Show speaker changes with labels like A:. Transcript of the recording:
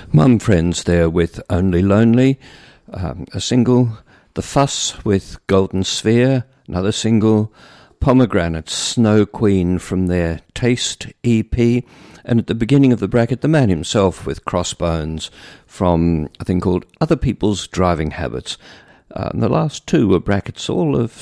A: Mum Friends there with Only Lonely, a single. The Fuss with Golden Sphere, another single. Pomegranate, Snow Queen from their Taste EP. And at the beginning of the bracket, the man himself with Crossbones from a thing called Other People's Driving Habits. And the last two were brackets all of